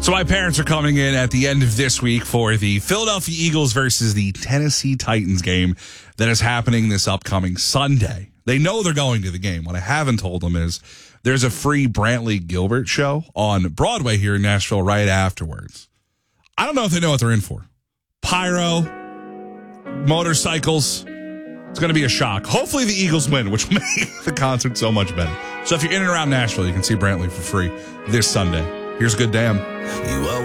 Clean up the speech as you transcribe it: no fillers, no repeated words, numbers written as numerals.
So my parents are coming in at the end of this week for the Philadelphia Eagles versus the Tennessee Titans game that is happening this upcoming Sunday. They know they're going to the game. What I haven't told them is there's a free Brantley Gilbert show on Broadway here in Nashville right afterwards. I don't know if they know what they're in for. Pyro, motorcycles. It's going to be a shock. Hopefully the Eagles win, which will make the concert so much better. So if you're in and around Nashville, you can see Brantley for free this Sunday. Here's Good Damn.